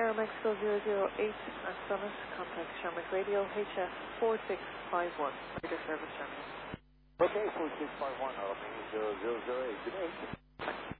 Aeromexico 008, Summit, contact Sherman Radio, HF 4651, radio service terminal. Okay, 4651, Aeromexico 008, good day.